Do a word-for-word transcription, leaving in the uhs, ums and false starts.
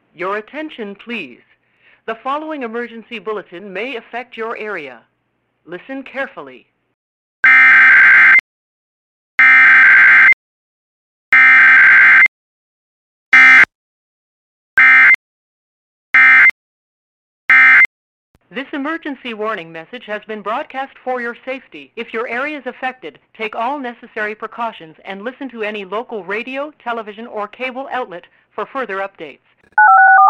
Your attention, please. The following emergency bulletin may affect your area. Listen carefully. This emergency warning message has been broadcast for your safety. If your area is affected, take all necessary precautions and listen to any local radio, television, or cable outlet for further updates.